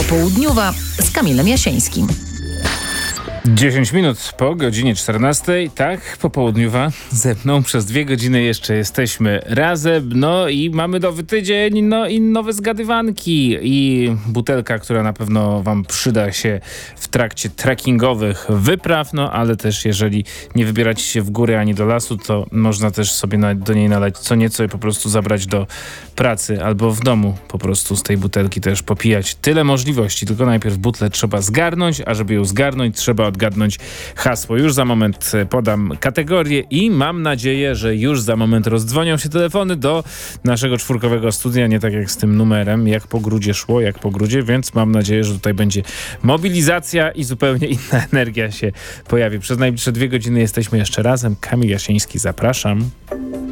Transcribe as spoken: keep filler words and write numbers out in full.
Popołudniowa z Kamilem Jasieńskim. dziesięć minut po godzinie czternastej, tak, popołudniowa, ze mną przez dwie godziny jeszcze jesteśmy razem, no i mamy nowy tydzień, no i nowe zgadywanki i butelka, która na pewno wam przyda się w trakcie trekkingowych wypraw, no ale też jeżeli nie wybieracie się w góry ani do lasu, to można też sobie na, do niej nalać co nieco i po prostu zabrać do pracy albo w domu po prostu z tej butelki też popijać. Tyle możliwości, tylko najpierw butlę trzeba zgarnąć, a żeby ją zgarnąć trzeba odgadnąć hasło. Już za moment podam kategorię i mam nadzieję, że już za moment rozdzwonią się telefony do naszego czwórkowego studia, nie tak jak z tym numerem, jak po grudzie szło, jak po grudzie, więc mam nadzieję, że tutaj będzie mobilizacja i zupełnie inna energia się pojawi. Przez najbliższe dwie godziny jesteśmy jeszcze razem. Kamil Jasieński, zapraszam.